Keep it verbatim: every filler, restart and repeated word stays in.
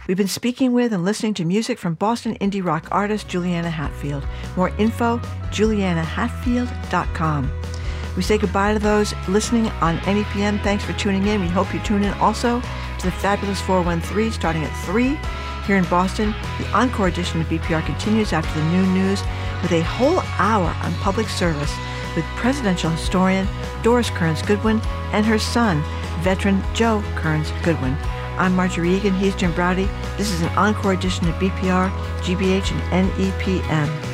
We've been speaking with and listening to music from Boston indie rock artist Juliana Hatfield. More info, juliana hatfield dot com. We say goodbye to those listening on M E P M. Thanks for tuning in. We hope you tune in also to the Fabulous four one three starting at three here in Boston. The encore edition of B P R continues after the noon news with a whole hour on public service with presidential historian Doris Kearns Goodwin and her son, veteran Joe Kearns Goodwin. I'm Marjorie Egan. He's Jim Braude. This is an encore edition of B P R, G B H, and N E P M.